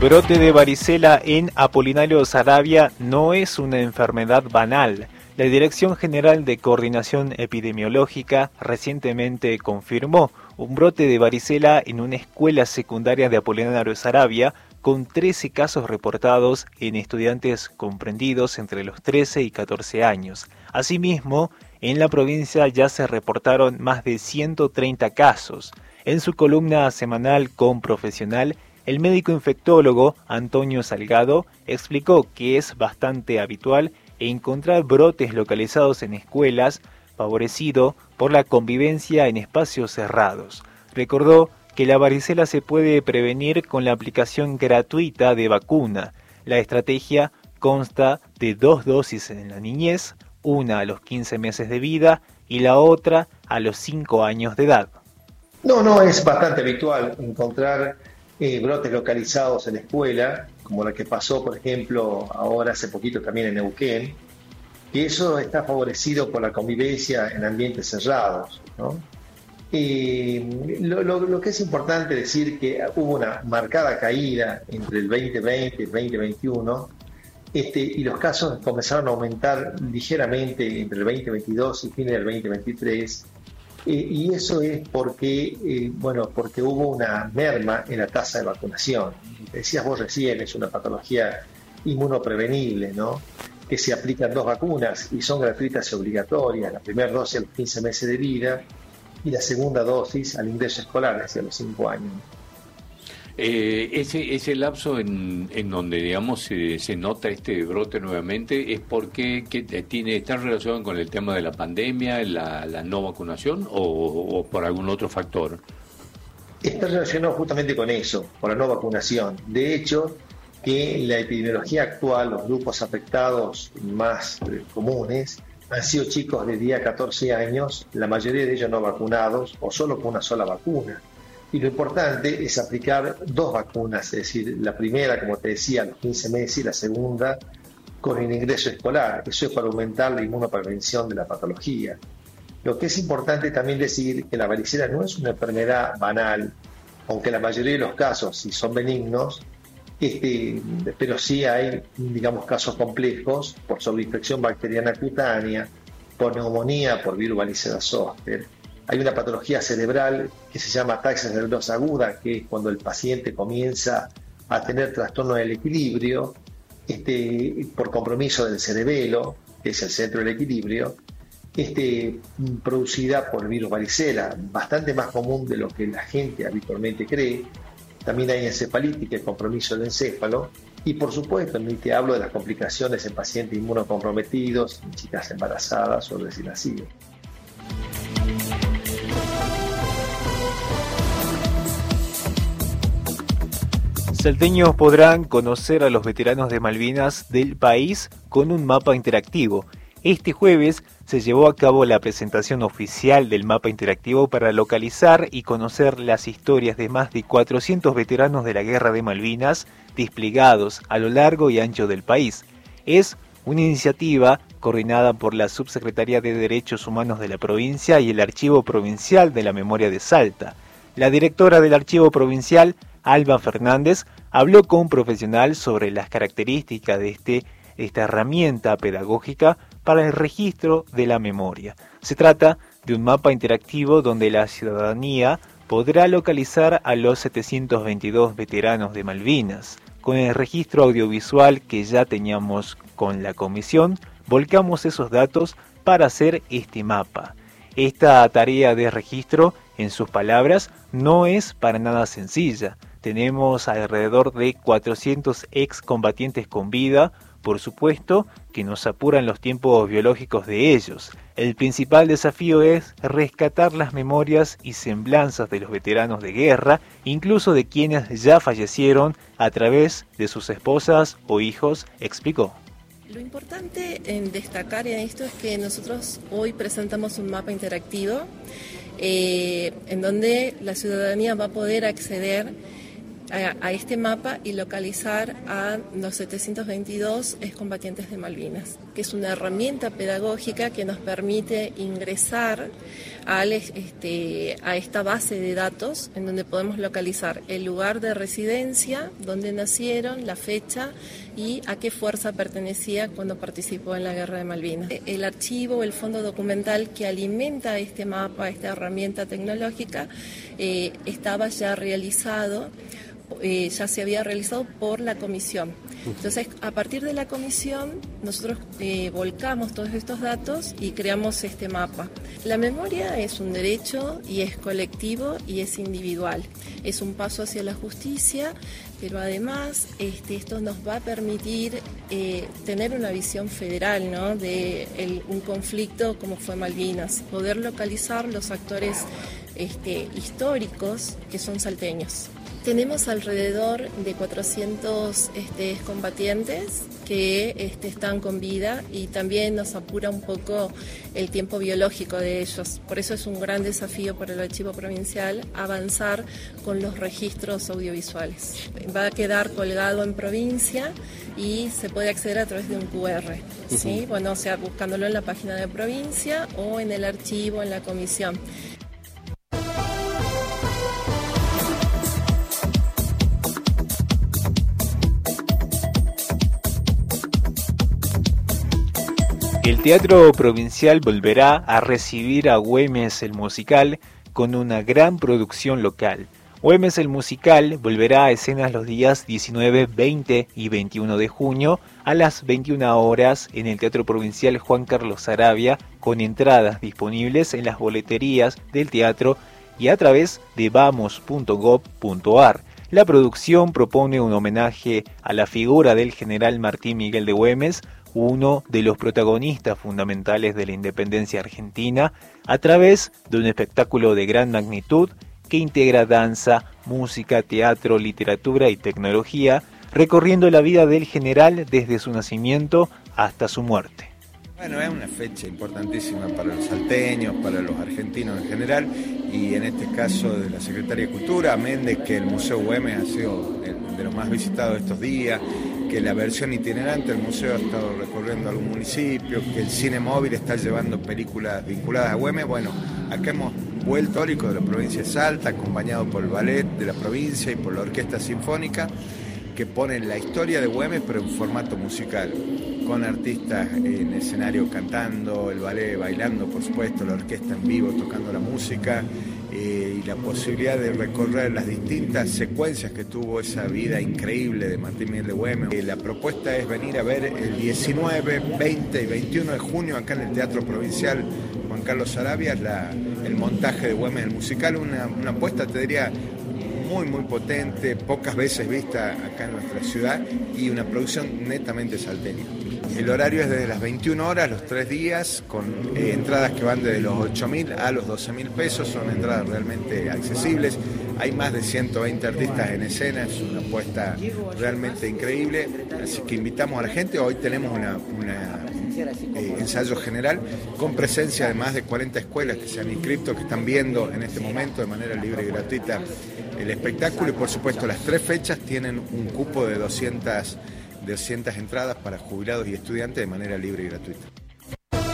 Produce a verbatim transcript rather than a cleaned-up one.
Brote de varicela en Apolinario Saravia no es una enfermedad banal. La Dirección General de Coordinación Epidemiológica recientemente confirmó un brote de varicela en una escuela secundaria de Apolinario Saravia, con trece casos reportados en estudiantes comprendidos entre los trece y catorce años. Asimismo, en la provincia ya se reportaron más de ciento treinta casos. En su columna semanal con Profesional, el médico infectólogo Antonio Salgado explicó que es bastante habitual encontrar brotes localizados en escuelas, favorecido por la convivencia en espacios cerrados. Recordó que la varicela se puede prevenir con la aplicación gratuita de vacuna. La estrategia consta de dos dosis en la niñez, una a los quince meses de vida y la otra a los cinco años de edad. No, no, es bastante habitual encontrar eh, brotes localizados en la escuela, como la que pasó, por ejemplo, ahora hace poquito también en Neuquén, y eso está favorecido por la convivencia en ambientes cerrados, ¿no? Eh, lo, lo, lo que es importante decir que hubo una marcada caída entre el veinte veinte y el veinte veintiuno, este, y los casos comenzaron a aumentar ligeramente entre el veinte veintidós y fines del veinte veintitrés. Eh, y eso es porque, eh, bueno, porque hubo una merma en la tasa de vacunación. Decías vos recién, es una patología inmunoprevenible, ¿no? Que se aplican dos vacunas y son gratuitas y obligatorias. La primera dosis a los quince meses de vida y la segunda dosis al ingreso escolar, hacia los cinco años. Eh, ese, ese lapso en, en donde, digamos, se, se nota este brote nuevamente, ¿es porque que tiene, está relacionado con el tema de la pandemia, la, la no vacunación o, o por algún otro factor? Está relacionado justamente con eso, con la no vacunación. De hecho, que en la epidemiología actual, los grupos afectados más eh, comunes han sido chicos de diez a catorce años, la mayoría de ellos no vacunados o solo con una sola vacuna. Y lo importante es aplicar dos vacunas, es decir, la primera, como te decía, a los quince meses y la segunda con el ingreso escolar. Eso es para aumentar la inmunoprevención de la patología. Lo que es importante también decir que la varicela no es una enfermedad banal, aunque la mayoría de los casos, si son benignos, este, pero sí hay, digamos, casos complejos por sobreinfección bacteriana cutánea, por neumonía, por virus varicela zoster. Hay una patología cerebral que se llama ataxia nerviosa aguda, que es cuando el paciente comienza a tener trastorno del equilibrio este, por compromiso del cerebelo, que es el centro del equilibrio, este, producida por el virus varicela, bastante más común de lo que la gente habitualmente cree. También hay encefalitis, el compromiso del encéfalo, y por supuesto, ni te hablo de las complicaciones en pacientes inmunocomprometidos, en chicas embarazadas o recién nacidos. Salteños podrán conocer a los veteranos de Malvinas del país con un mapa interactivo. Este jueves se llevó a cabo la presentación oficial del mapa interactivo para localizar y conocer las historias de más de cuatrocientos veteranos de la Guerra de Malvinas desplegados a lo largo y ancho del país. Es una iniciativa coordinada por la Subsecretaría de Derechos Humanos de la provincia y el Archivo Provincial de la Memoria de Salta. La directora del Archivo Provincial, Alba Fernández, habló con un profesional sobre las características de este, esta herramienta pedagógica para el registro de la memoria. Se trata de un mapa interactivo donde la ciudadanía podrá localizar a los setecientos veintidós veteranos de Malvinas. Con el registro audiovisual que ya teníamos con la comisión, volcamos esos datos para hacer este mapa. Esta tarea de registro, en sus palabras, no es para nada sencilla. Tenemos alrededor de cuatrocientos excombatientes con vida, por supuesto que nos apuran los tiempos biológicos de ellos. El principal desafío es rescatar las memorias y semblanzas de los veteranos de guerra, incluso de quienes ya fallecieron, a través de sus esposas o hijos, explicó. Lo importante en destacar en esto es que nosotros hoy presentamos un mapa interactivo eh, en donde la ciudadanía va a poder acceder a, a este mapa y localizar a los setecientos veintidós excombatientes de Malvinas, que es una herramienta pedagógica que nos permite ingresar al, este, a esta base de datos en donde podemos localizar el lugar de residencia, dónde nacieron, la fecha y a qué fuerza pertenecía cuando participó en la Guerra de Malvinas. El archivo, el fondo documental que alimenta este mapa, esta herramienta tecnológica, eh, estaba ya realizado. Eh, ya se había realizado por la comisión. Entonces, a partir de la comisión, nosotros eh, volcamos todos estos datos y creamos este mapa. La memoria es un derecho y es colectivo y es individual. Es un paso hacia la justicia, pero además este, esto nos va a permitir eh, tener una visión federal, ¿no?, de el, un conflicto como fue Malvinas, poder localizar los actores este, históricos que son salteños. Tenemos alrededor de cuatrocientos este, combatientes que este, están con vida y también nos apura un poco el tiempo biológico de ellos. Por eso es un gran desafío para el Archivo Provincial avanzar con los registros audiovisuales. Va a quedar colgado en provincia y se puede acceder a través de un cu erre, ¿sí? Uh-huh. Bueno, o sea, buscándolo en la página de provincia o en el archivo, en la comisión. El Teatro Provincial volverá a recibir a Güemes el Musical con una gran producción local. Güemes el Musical volverá a escenas los días diecinueve, veinte y veintiuno de junio a las veintiuna horas en el Teatro Provincial Juan Carlos Saravia, con entradas disponibles en las boleterías del teatro y a través de vamos punto gob punto ar. La producción propone un homenaje a la figura del general Martín Miguel de Güemes, uno de los protagonistas fundamentales de la independencia argentina, a través de un espectáculo de gran magnitud que integra danza, música, teatro, literatura y tecnología, recorriendo la vida del general desde su nacimiento hasta su muerte. Bueno, es una fecha importantísima para los salteños, para los argentinos en general, y en este caso de la Secretaría de Cultura, amén de que el Museo Güemes ha sido de los más visitados estos días, que la versión itinerante del museo ha estado recorriendo algún municipio, que el cine móvil está llevando películas vinculadas a Güemes. Bueno, acá hemos vuelto histórico de la provincia de Salta, acompañado por el ballet de la provincia y por la orquesta sinfónica, que ponen la historia de Güemes pero en formato musical, con artistas en escenario cantando, el ballet bailando, por supuesto, la orquesta en vivo tocando la música, eh, y la posibilidad de recorrer las distintas secuencias que tuvo esa vida increíble de Martín Miguel de Güemes. Eh, la propuesta es venir a ver el diecinueve, veinte y veintiuno de junio acá en el Teatro Provincial Juan Carlos Saravia, la, el montaje de Güemes, el musical, una, una apuesta, te diría, muy muy potente, pocas veces vista acá en nuestra ciudad y una producción netamente salteña. El horario es desde las veintiuna horas, los tres días, con eh, entradas que van desde los ocho mil a los doce mil pesos, son entradas realmente accesibles. Hay más de ciento veinte artistas en escena, es una apuesta realmente increíble, así que invitamos a la gente. Hoy tenemos una, una eh, ensayo general con presencia de más de cuarenta escuelas que se han inscrito, que están viendo en este momento de manera libre y gratuita el espectáculo, y por supuesto las tres fechas tienen un cupo de doscientas, doscientas entradas para jubilados y estudiantes de manera libre y gratuita.